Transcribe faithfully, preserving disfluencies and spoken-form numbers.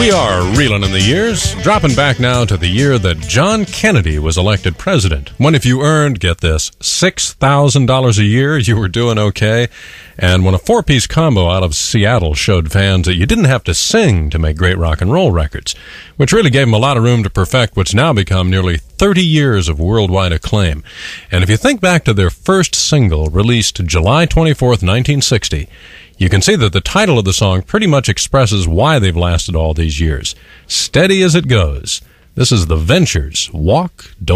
We are reeling in the years, dropping back now to the year that John Kennedy was elected president. When if you earned, get this, six thousand dollars a year, you were doing okay. And when a four-piece combo out of Seattle showed fans that you didn't have to sing to make great rock and roll records, which really gave them a lot of room to perfect what's now become nearly thirty years of worldwide acclaim. And if you think back to their first single, released July twenty-fourth, nineteen sixty, you can see that the title of the song pretty much expresses why they've lasted all these years. Steady as it goes. This is The Ventures, Walk, Don't